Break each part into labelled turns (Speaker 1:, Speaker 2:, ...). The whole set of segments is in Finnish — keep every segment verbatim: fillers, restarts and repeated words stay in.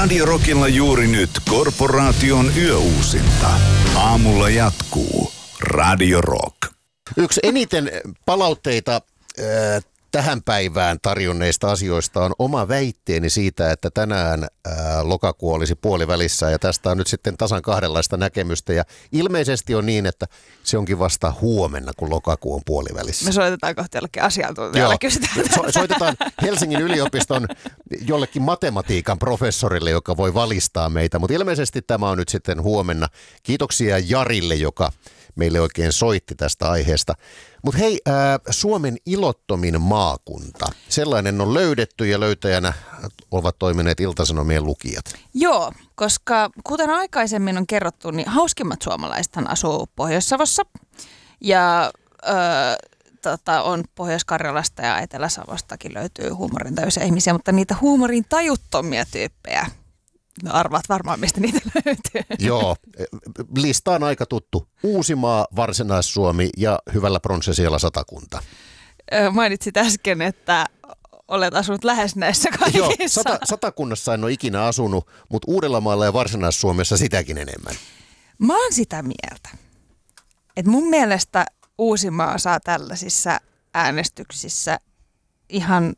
Speaker 1: Radio Rockilla juuri nyt Korporaation yöuusinta. Aamulla jatkuu Radio Rock.
Speaker 2: Yksi eniten palautteita äh, tähän päivään tarjonneista asioista on oma väitteeni siitä, että tänään äh, lokakuu olisi puolivälissä ja tästä on nyt sitten tasan kahdenlaista näkemystä ja ilmeisesti on niin, että se onkin vasta huomenna, kun lokakuu on puolivälissä.
Speaker 3: Me soitetaan kohta jollekin asiantuntijalle kysytään.
Speaker 2: So- soitetaan Helsingin yliopiston jollekin matematiikan professorille, joka voi valistaa meitä, mutta ilmeisesti tämä on nyt sitten huomenna. Kiitoksia Jarille, joka meille oikein soitti tästä aiheesta. Mutta hei, äh, Suomen ilottomin maakunta. Sellainen on löydetty ja löytäjänä ovat toimineet Ilta-Sanomien lukijat.
Speaker 3: Joo, koska kuten aikaisemmin on kerrottu, niin hauskimmat suomalaisethan asuu Pohjois-Savossa. Ja äh, tota, on Pohjois-Karjalasta ja Etelä-Savostakin löytyy huumorintajuisia ihmisiä, mutta niitä huumorin tajuttomia tyyppejä. No arvaat varmaan, mistä niitä löytyy.
Speaker 2: Joo, lista on aika tuttu. Uusimaa, Varsinais-Suomi ja hyvällä pronssisijalla Satakunta.
Speaker 3: Mainitsit äsken, että olet asunut lähes näissä kaikissa.
Speaker 2: Joo, sata, Satakunnassa en ole ikinä asunut, mutta Uudellamaalla ja Varsinais-Suomessa sitäkin enemmän.
Speaker 3: Mä oon sitä mieltä, että mun mielestä Uusimaa saa tällaisissa äänestyksissä ihan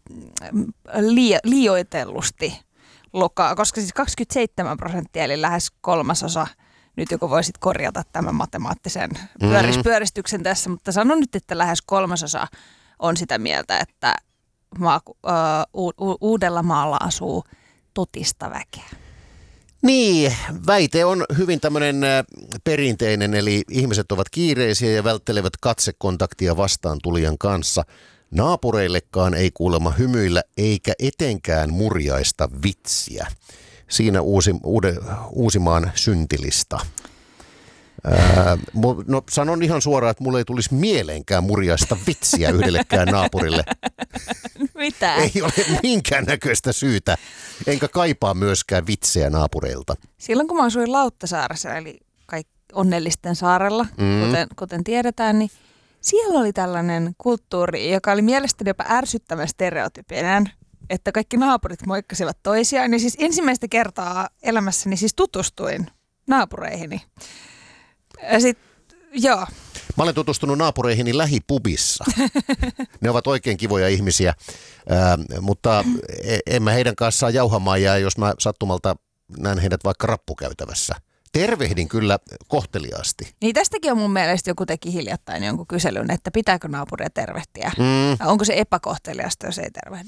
Speaker 3: lio, liioitellusti lokaa, koska siis kaksikymmentäseitsemän prosenttia eli lähes kolmasosa, nyt joku voisit korjata tämän matemaattisen pyöris, mm-hmm. pyöristyksen tässä, mutta sanon nyt, että lähes kolmasosa on sitä mieltä, että maa, uh, u, Uudellamaalla asuu totista väkeä.
Speaker 2: Niin, väite on hyvin tämmöinen perinteinen, eli ihmiset ovat kiireisiä ja välttelevät katsekontaktia vastaan tulijan kanssa. Naapureillekaan ei kuulemma hymyillä eikä etenkään murjaista vitsiä. Siinä uusi, uude, Uusimaan syntilista. Ää, no sanon ihan suoraan, että mulle ei tulisi mieleenkään murjaista vitsiä yhdellekään naapurille.
Speaker 3: Mitä?
Speaker 2: Ei ole minkäännäköistä syytä, enkä kaipaa myöskään vitsejä naapureilta.
Speaker 3: Silloin kun mä asuin Lauttasaaressa, eli kaik- onnellisten saarella, mm. kuten, kuten tiedetään, niin siellä oli tällainen kulttuuri, joka oli mielestäni jopa ärsyttävän stereotypinen, että kaikki naapurit moikkasivat toisiaan. Ja siis ensimmäistä kertaa elämässäni siis tutustuin naapureihini. Ja sit, joo.
Speaker 2: Mä olen tutustunut naapureihini lähipubissa. Ne ovat oikein kivoja ihmisiä, ää, mutta en mä heidän kanssaan jauhamaan jää, jos mä sattumalta näen heidät vaikka rappukäytävässä. Tervehdin kyllä kohteliaasti.
Speaker 3: Niin tästäkin on mun mielestä joku teki hiljattain jonkun kyselyn, että pitääkö naapuria tervehtiä.
Speaker 2: Mm.
Speaker 3: Onko se epäkohteliasta, jos ei tervehdi?